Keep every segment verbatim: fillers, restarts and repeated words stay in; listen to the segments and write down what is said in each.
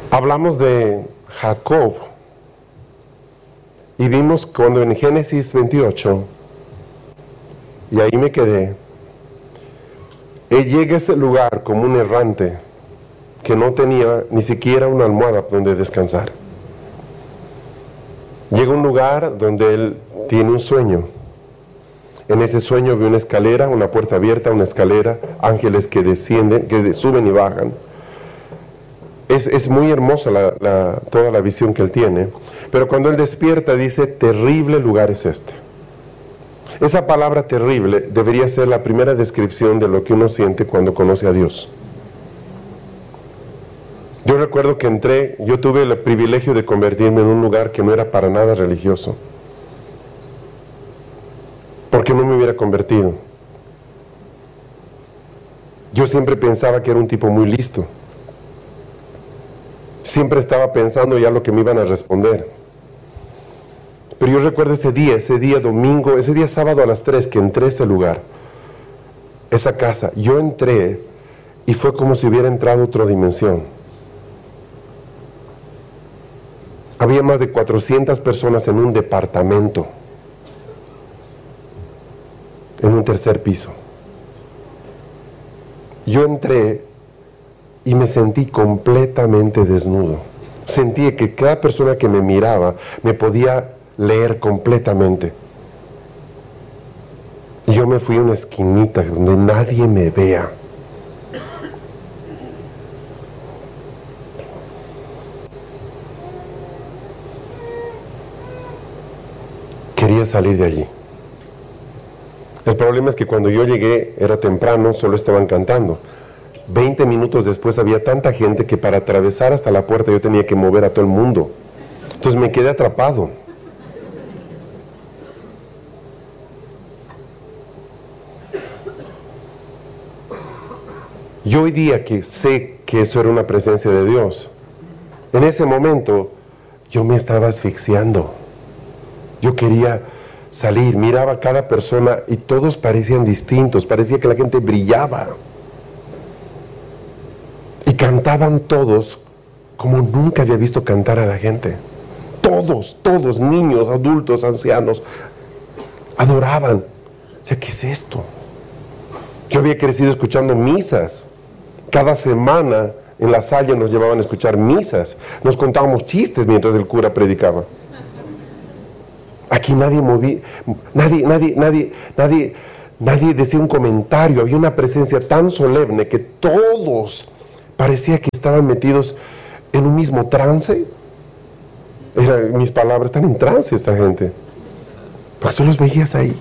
Hablamos de Jacob y vimos cuando en Génesis veintiocho, y ahí me quedé, él llega a ese lugar como un errante que no tenía ni siquiera una almohada donde descansar. Llega a un lugar donde él tiene un sueño. En ese sueño ve una escalera, una puerta abierta, una escalera, ángeles que descienden, que suben y bajan. Es, es muy hermosa la, la, toda la visión que él tiene, pero cuando él despierta dice, terrible lugar es este. Esa palabra terrible debería ser la primera descripción de lo que uno siente cuando conoce a Dios. Yo recuerdo que entré, yo tuve el privilegio de convertirme en un lugar que no era para nada religioso. ¿Por qué no me hubiera convertido? Yo siempre pensaba que era un tipo muy listo. Siempre estaba pensando ya lo que me iban a responder. Pero yo recuerdo ese día, ese día domingo, ese día sábado a las tres que entré a ese lugar, esa casa. Yo entré y fue como si hubiera entrado a otra dimensión. Había más de cuatrocientas personas en un departamento, en un tercer piso. Yo entré y me sentí completamente desnudo. Sentí que cada persona que me miraba me podía leer completamente. Y yo me fui a una esquinita donde nadie me vea. Quería salir de allí. El problema es que cuando yo llegué, era temprano, solo estaban cantando. veinte minutos después había tanta gente que para atravesar hasta la puerta yo tenía que mover a todo el mundo. Entonces me quedé atrapado. Yo hoy día que sé que eso era una presencia de Dios, en ese momento yo me estaba asfixiando. Yo quería salir, miraba a cada persona y todos parecían distintos, parecía que la gente brillaba. Y cantaban todos como nunca había visto cantar a la gente. Todos, todos, niños, adultos, ancianos, adoraban. O sea, ¿qué es esto? Yo había crecido escuchando misas. Cada semana en la Salle nos llevaban a escuchar misas. Nos contábamos chistes mientras el cura predicaba. Aquí nadie movía, nadie, nadie, nadie, nadie, nadie decía un comentario. Había una presencia tan solemne que todos parecía que estaban metidos en un mismo trance. Eran mis palabras, están en trance esta gente. Porque tú los veías ahí.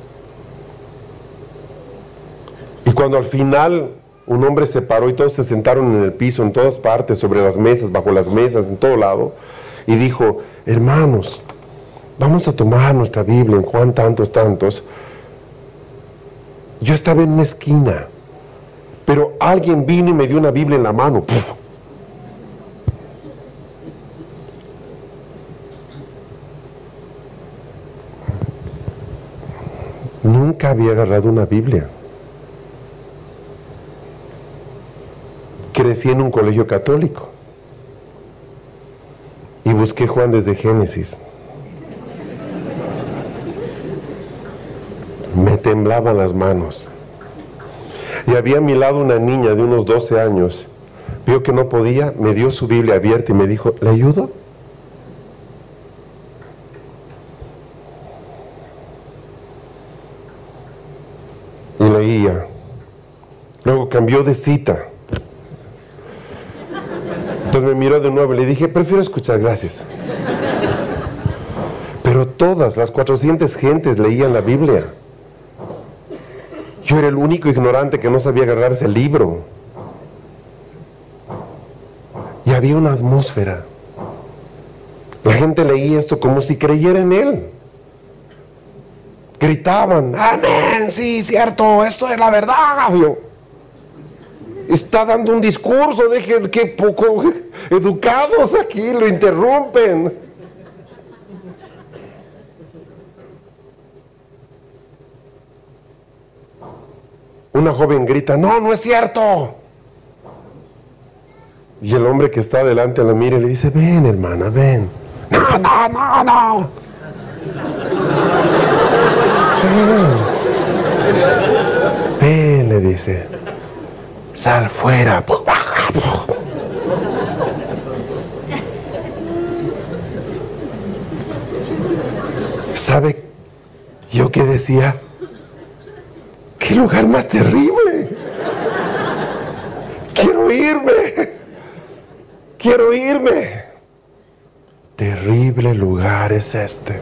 Y cuando al final un hombre se paró y todos se sentaron en el piso, en todas partes, sobre las mesas, bajo las mesas, en todo lado, y dijo, hermanos, vamos a tomar nuestra Biblia en Juan tantos, tantos. Yo estaba en una esquina, pero alguien vino y me dio una Biblia en la mano. ¡Puf! Nunca había agarrado una Biblia. Crecí en un colegio católico y busqué Juan desde Génesis. Me temblaban las manos. Y había a mi lado una niña de unos doce años. Vio que no podía, me dio su Biblia abierta y me dijo, ¿le ayudo? Y leía. Luego cambió de cita. Entonces me miró de nuevo y le dije, prefiero escuchar, gracias. Pero todas las cuatrocientas gentes leían la Biblia. Yo era el único ignorante que no sabía agarrar ese libro. Y había una atmósfera. La gente leía esto como si creyera en él. Gritaban, amén, sí, cierto, esto es la verdad. Yo, está dando un discurso, dejen, qué poco educados aquí, lo interrumpen. Una joven grita, no, no es cierto. Y el hombre que está adelante la mira y le dice, ven hermana, ven. No, no, no, no. Ven, ven, le dice. Sal fuera. ¿Sabe yo qué decía? ¡Qué lugar más terrible! ¡Quiero irme! ¡Quiero irme! Terrible lugar es este.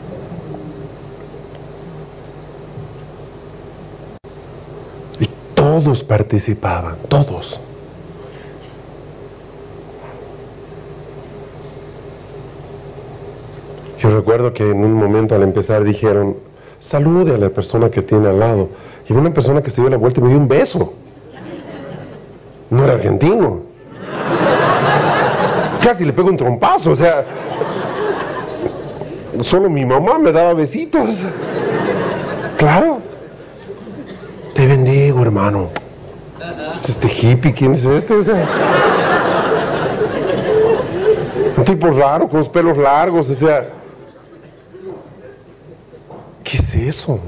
Y todos participaban, todos. Yo recuerdo que en un momento al empezar dijeron, salude a la persona que tiene al lado. Y una persona que se dio la vuelta y me dio un beso. No era argentino. Casi le pego un trompazo, o sea, solo mi mamá me daba besitos. Claro. Te bendigo, hermano. ¿Es este hippie? ¿Quién es este? O sea, un tipo raro con los pelos largos, o sea, ¿qué es eso?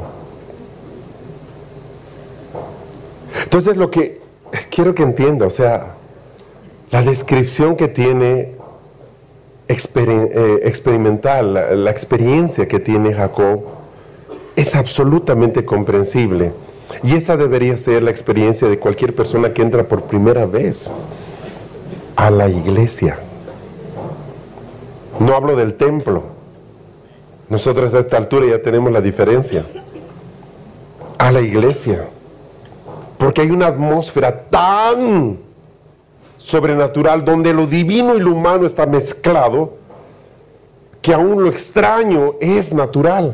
Entonces lo que quiero que entienda, o sea, la descripción que tiene exper eh, experimental, la, la experiencia que tiene Jacob es absolutamente comprensible. Y esa debería ser la experiencia de cualquier persona que entra por primera vez a la iglesia. No hablo del templo. Nosotros a esta altura ya tenemos la diferencia. A la iglesia. Porque hay una atmósfera tan sobrenatural donde lo divino y lo humano está mezclado que aún lo extraño es natural.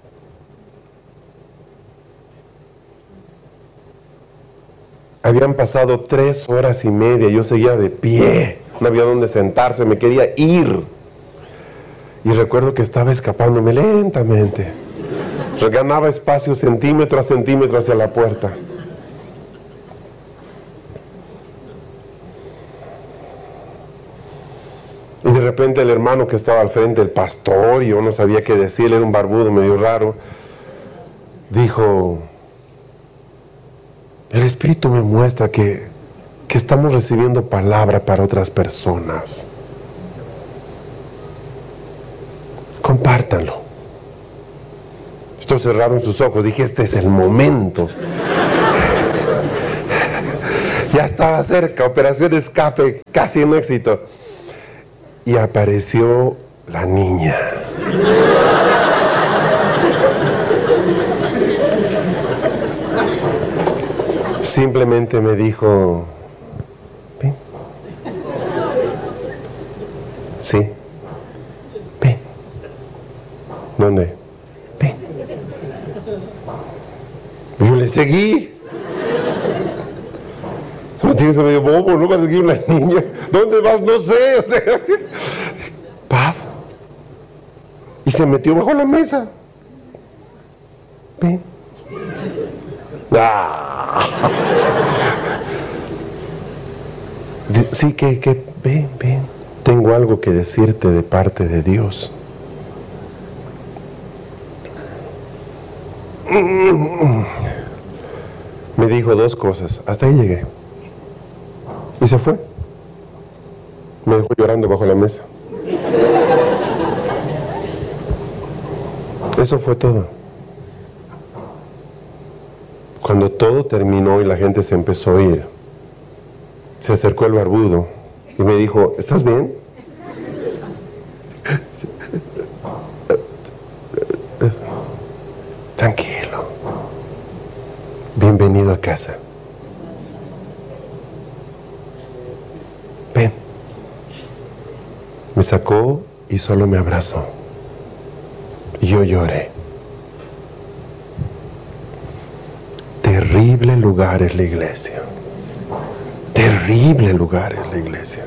Habían pasado tres horas y media, yo seguía de pie, no había dónde sentarse, me quería ir. Y recuerdo que estaba escapándome lentamente. Ganaba espacio centímetro a centímetro hacia la puerta. Y de repente el hermano que estaba al frente, el pastor, yo no sabía qué decir, él era un barbudo medio raro, dijo, el Espíritu me muestra que, que estamos recibiendo palabra para otras personas. Compártanlo. Estos cerraron sus ojos, dije, este es el momento. Ya estaba cerca, operación de escape, casi en éxito. Y apareció la niña. Simplemente me dijo, ven. Sí. Ven. ¿Dónde? Ven. Yo le seguí. No tienes medio bobo, no vas a seguir una niña. ¿Dónde vas? No sé. O sea, paf. Y se metió bajo la mesa. Ven. Ah. Sí, que, que, ven, ven. Tengo algo que decirte de parte de Dios. Me dijo dos cosas. Hasta ahí llegué. Y se fue. Me dejó llorando bajo la mesa. Eso fue todo. Cuando todo terminó y la gente se empezó a ir, se acercó el barbudo y me dijo, ¿estás bien? Tranquilo. Bienvenido a casa. Ven. Me sacó y solo me abrazó. Y yo lloré. Terrible lugar es la iglesia. Terrible lugar es la iglesia.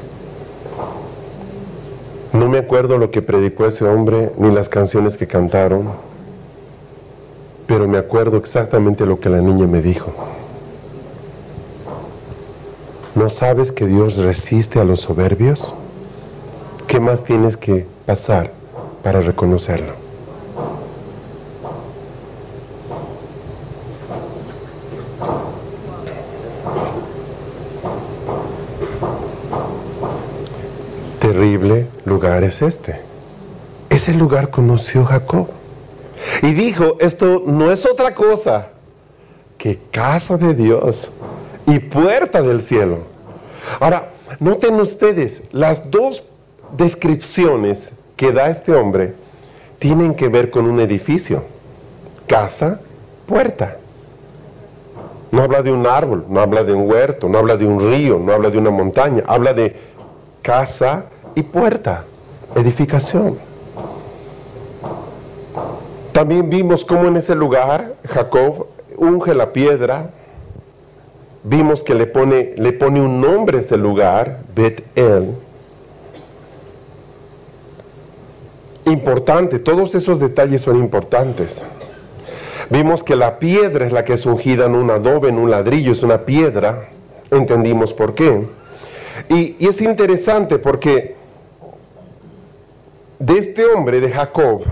No me acuerdo lo que predicó ese hombre, ni las canciones que cantaron, pero me acuerdo exactamente lo que la niña me dijo. ¿No sabes que Dios resiste a los soberbios? ¿Qué más tienes que pasar para reconocerlo? Terrible lugar es este. Ese lugar conoció Jacob. Y dijo, esto no es otra cosa que casa de Dios y puerta del cielo. Ahora, noten ustedes, las dos descripciones que da este hombre tienen que ver con un edificio. Casa, puerta. No habla de un árbol, no habla de un huerto, no habla de un río, no habla de una montaña. Habla de casa y puerta, edificación. También vimos cómo en ese lugar Jacob unge la piedra. Vimos que le pone, le pone un nombre a ese lugar, Bet-El. Importante, todos esos detalles son importantes. Vimos que la piedra es la que es ungida, en un adobe, en un ladrillo, es una piedra. Entendimos por qué. Y, y es interesante porque de este hombre, de Jacob,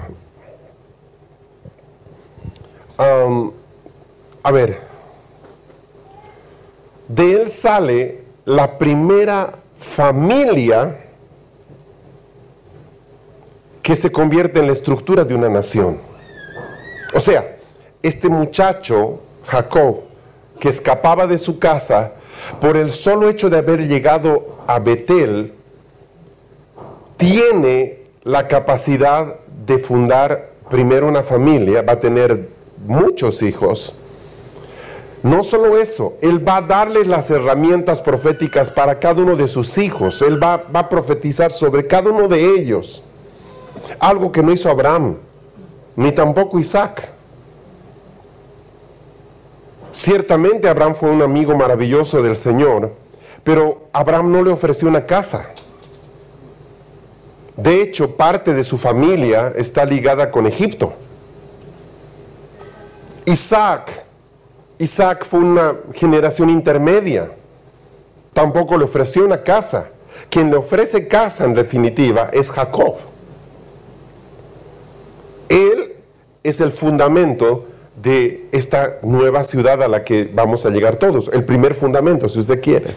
um, a ver, de él sale la primera familia que se convierte en la estructura de una nación. O sea, este muchacho, Jacob, que escapaba de su casa, por el solo hecho de haber llegado a Betel, tiene la capacidad de fundar primero una familia, va a tener muchos hijos. No solo eso, él va a darle las herramientas proféticas para cada uno de sus hijos. Él va, va a profetizar sobre cada uno de ellos. Algo que no hizo Abraham, ni tampoco Isaac. Ciertamente Abraham fue un amigo maravilloso del Señor, pero Abraham no le ofreció una casa. De hecho, parte de su familia está ligada con Egipto. Isaac, Isaac fue una generación intermedia. Tampoco le ofreció una casa. Quien le ofrece casa, en definitiva, es Jacob. Él es el fundamento de esta nueva ciudad a la que vamos a llegar todos. El primer fundamento, si usted quiere.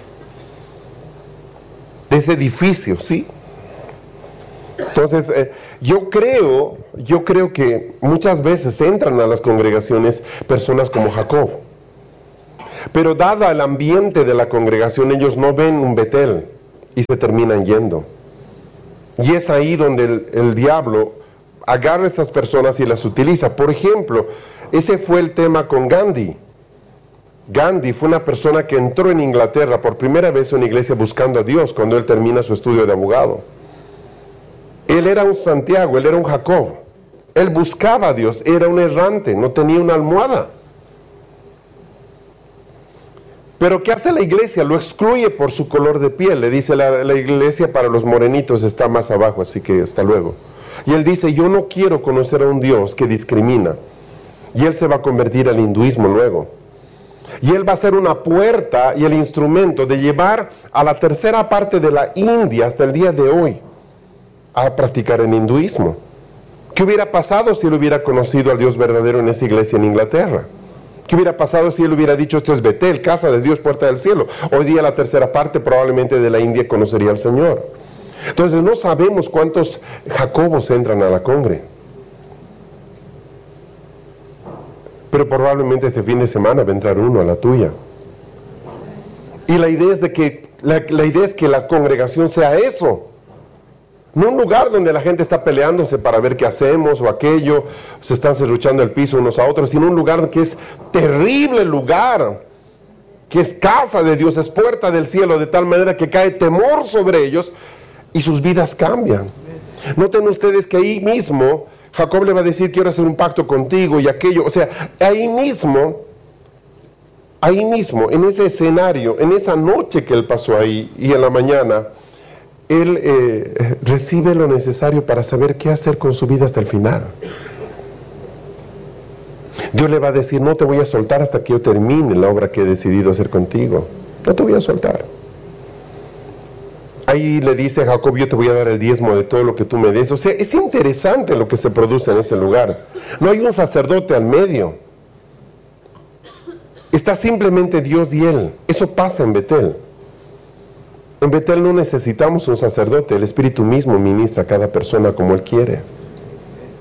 De ese edificio, ¿sí? Entonces, eh, yo creo, yo creo que muchas veces entran a las congregaciones personas como Jacob. Pero dada el ambiente de la congregación, ellos no ven un Betel y se terminan yendo. Y es ahí donde el, el diablo agarra a estas personas y las utiliza. Por ejemplo, ese fue el tema con Gandhi. Gandhi fue una persona que entró en Inglaterra por primera vez en una iglesia buscando a Dios cuando él termina su estudio de abogado. Él era un Santiago, él era un Jacob. Él buscaba a Dios, era un errante, no tenía una almohada. Pero ¿qué hace la iglesia? Lo excluye por su color de piel. Le dice, la, la iglesia para los morenitos está más abajo, así que hasta luego. Y él dice, yo no quiero conocer a un Dios que discrimina. Y él se va a convertir al hinduismo luego. Y él va a ser una puerta y el instrumento de llevar a la tercera parte de la India hasta el día de hoy a practicar el hinduismo. ¿Qué hubiera pasado si él hubiera conocido al Dios verdadero en esa iglesia en Inglaterra? ¿Qué hubiera pasado si él hubiera dicho, esto es Betel, casa de Dios, puerta del cielo? Hoy día la tercera parte probablemente de la India conocería al Señor. Entonces no sabemos cuántos Jacobos entran a la congre. Pero probablemente este fin de semana va a entrar uno a la tuya. Y la idea es de que la, la idea es que la congregación sea eso. No un lugar donde la gente está peleándose para ver qué hacemos o aquello, se están serruchando el piso unos a otros, sino un lugar que es terrible lugar, que es casa de Dios, es puerta del cielo, de tal manera que cae temor sobre ellos y sus vidas cambian. Noten ustedes que ahí mismo Jacob le va a decir, quiero hacer un pacto contigo y aquello, o sea, ahí mismo, ahí mismo, en ese escenario, en esa noche que él pasó ahí y en la mañana, él eh, recibe lo necesario para saber qué hacer con su vida hasta el final. Dios le va a decir, no te voy a soltar hasta que yo termine la obra que he decidido hacer contigo. No te voy a soltar. ahí le dice a Jacob, yo te voy a dar el diezmo de todo lo que tú me des. O sea, es interesante lo que se produce en ese lugar. No hay un sacerdote al medio. Está simplemente Dios y él. Eso pasa en Betel. En Betel no necesitamos un sacerdote, el Espíritu mismo ministra a cada persona como él quiere.